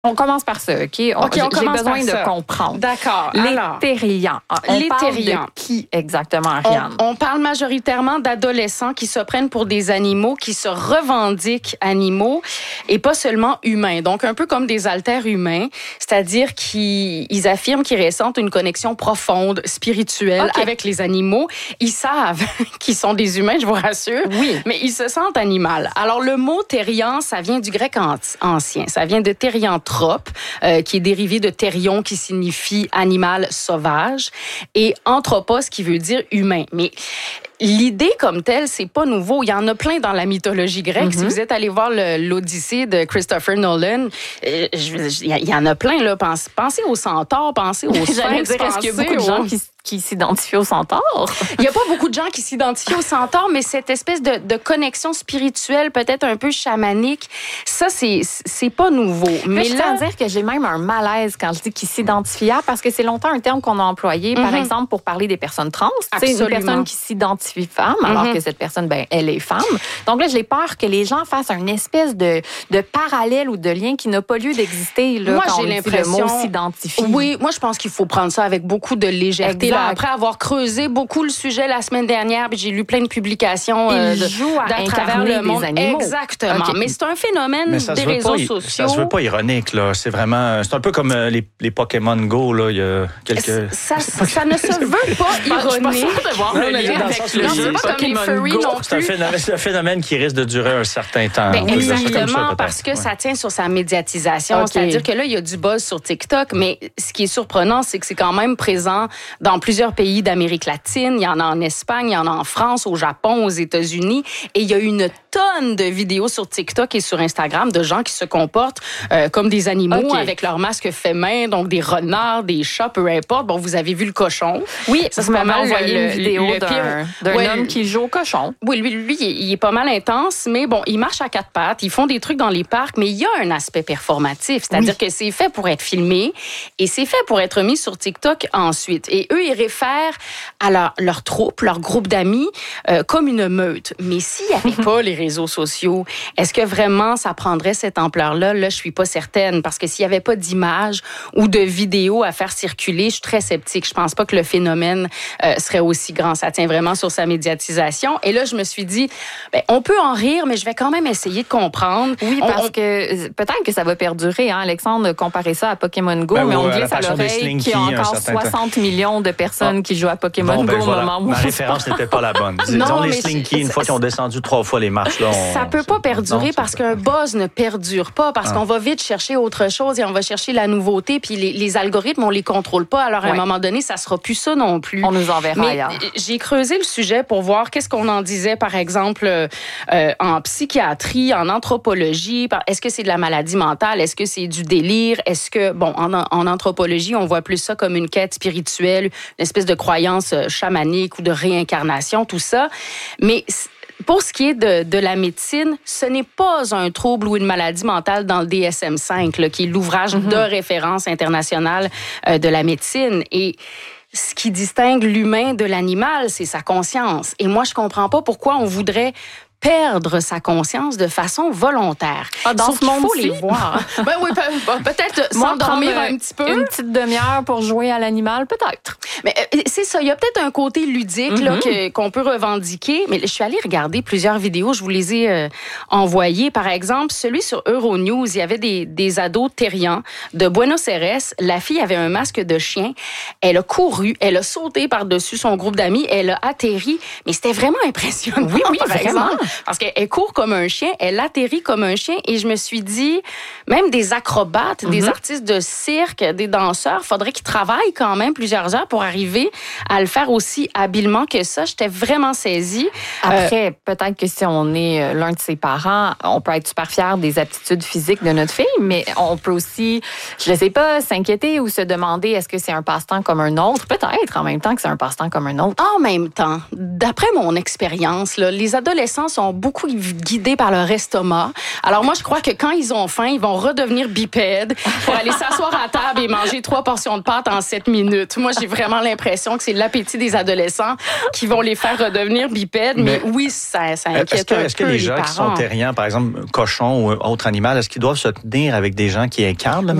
On commence par ça, OK? J'ai besoin de comprendre. D'accord. Les terriens. On parle de qui exactement, Ariane? On parle majoritairement d'adolescents qui se prennent pour des animaux, qui se revendiquent animaux et pas seulement humains. Donc, un peu comme des alters humains, c'est-à-dire qu'ils affirment qu'ils ressentent une connexion profonde, spirituelle avec les animaux. Ils savent qu'ils sont des humains, je vous rassure, mais ils se sentent animal. Alors, le mot terrien, ça vient du grec ancien. Ça vient de therianthrope, qui est dérivé de therion, qui signifie animal sauvage, et anthropos, qui veut dire humain. Mais l'idée comme telle, c'est pas nouveau. Il y en a plein dans la mythologie grecque. Si vous êtes allé voir l'Odyssée de Christopher Nolan, il y en a plein, là. Pensez aux centaures, pensez aux sphinx. J'allais dire, est-ce qu'il y a beaucoup de gens qui s'identifient aux centaures? Il n'y a pas beaucoup de gens qui s'identifient aux centaures, mais cette espèce de connexion spirituelle, peut-être un peu chamanique, ça, c'est pas nouveau. Mais je tiens à dire que j'ai même un malaise quand je dis qu'ils s'identifient, parce que c'est longtemps un terme qu'on a employé, par exemple, pour parler des personnes trans. C'est une personne qui s'identifie femme, alors que cette personne, elle est femme. Donc là, j'ai peur que les gens fassent une espèce de parallèle ou de lien qui n'a pas lieu d'exister. Là, moi, quand j'ai l'impression... le mot s'identifie. Oui, moi, je pense qu'il faut prendre ça avec beaucoup de légèreté. Là, après avoir creusé beaucoup le sujet la semaine dernière, puis j'ai lu plein de publications à travers le monde. Des animaux. Exactement. Okay. Mais c'est un phénomène des réseaux sociaux. Ça se veut pas ironique, là. C'est vraiment... C'est un peu comme les Pokémon Go, là. Il y a quelques... Ça ne se veut pas ironique. Je suis pas sûre de voir le lien avec le jeu. C'est pas comme les furries non plus. C'est un phénomène qui risque de durer un certain temps. Exactement, parce que ça tient sur sa médiatisation. C'est-à-dire que là, il y a du buzz sur TikTok, mais ce qui est surprenant, c'est que c'est quand même présent dans plusieurs pays d'Amérique latine. Il y en a en Espagne, il y en a en France, au Japon, aux États-Unis. Et il y a une tonne de vidéos sur TikTok et sur Instagram de gens qui se comportent comme des animaux avec leur masque fait main, donc des renards, des chats, peu importe. Bon, vous avez vu le cochon. Oui, ça c'est pas mal envoyé une vidéo d'un homme qui joue au cochon. Oui, lui, il est pas mal intense, mais bon, il marche à quatre pattes, ils font des trucs dans les parcs, mais il y a un aspect performatif, c'est-à-dire que c'est fait pour être filmé et c'est fait pour être mis sur TikTok ensuite. Et eux, ils réfèrent à leur troupe, leur groupe d'amis, comme une meute. Mais s'il n'y avait pas les réseaux sociaux, est-ce que vraiment ça prendrait cette ampleur-là? Là, je suis pas certaine, parce que s'il n'y avait pas d'images ou de vidéos à faire circuler, je suis très sceptique. Je pense pas que le phénomène serait aussi grand. Ça tient vraiment sur sa médiatisation. Et là, je me suis dit, on peut en rire, mais je vais quand même essayer de comprendre. Oui, parce que peut-être que ça va perdurer. Hein? Alexandre comparait ça à Pokémon Go, mais on glisse à l'oreille qu'il y a encore 60 millions de personnes qui jouent à Pokémon Go au moment où... Ma référence n'était pas la bonne. Disons les Slinky, une fois qu'ils ont descendu 3 fois les marches, là, ça peut pas perdurer parce qu'un buzz ne perdure pas, parce qu'on va vite chercher autre chose et on va chercher la nouveauté, puis les algorithmes, on les contrôle pas. Alors, à un moment donné, ça sera plus ça non plus. On nous enverra ailleurs. J'ai creusé le sujet pour voir qu'est-ce qu'on en disait, par exemple, en psychiatrie, en anthropologie. Est-ce que c'est de la maladie mentale? Est-ce que c'est du délire? Est-ce que, en anthropologie, on voit plus ça comme une quête spirituelle, une espèce de croyance chamanique ou de réincarnation, tout ça. Mais pour ce qui est de la médecine, ce n'est pas un trouble ou une maladie mentale dans le DSM-5, là, qui est l'ouvrage de référence internationale de la médecine. Et ce qui distingue l'humain de l'animal, c'est sa conscience. Et moi, je comprends pas pourquoi on voudrait perdre sa conscience de façon volontaire. Dans ce monde, il faut les voir. Oui, peut-être s'endormir un petit peu. Une petite demi-heure pour jouer à l'animal, peut-être. Mais c'est ça, il y a peut-être un côté ludique là, qu'on peut revendiquer. Mais je suis allée regarder plusieurs vidéos, je vous les ai envoyées. Par exemple, celui sur Euronews, il y avait des ados terriens de Buenos Aires. La fille avait un masque de chien. Elle a couru, elle a sauté par-dessus son groupe d'amis, elle a atterri. Mais c'était vraiment impressionnant. Oui, par exemple. Parce qu'elle court comme un chien, elle atterrit comme un chien. Et je me suis dit, même des acrobates, des artistes de cirque, des danseurs, faudrait qu'ils travaillent quand même plusieurs heures pour arriver à le faire aussi habilement que ça. J'étais vraiment saisie. Après, peut-être que si on est l'un de ses parents, on peut être super fier des aptitudes physiques de notre fille, mais on peut aussi, je ne sais pas, s'inquiéter ou se demander est-ce que c'est un passe-temps comme un autre? Peut-être en même temps que c'est un passe-temps comme un autre. En même temps, d'après mon expérience, là, les adolescents sont sont beaucoup guidés par leur estomac. Alors moi, je crois que quand ils ont faim, ils vont redevenir bipèdes pour aller s'asseoir à table et manger 3 portions de pâtes en 7 minutes. Moi, j'ai vraiment l'impression que c'est l'appétit des adolescents qui vont les faire redevenir bipèdes. Mais oui, ça inquiète un peu. Est-ce que les gens qui sont terriens, par exemple, cochons ou autre animal, est-ce qu'ils doivent se tenir avec des gens qui incarnent le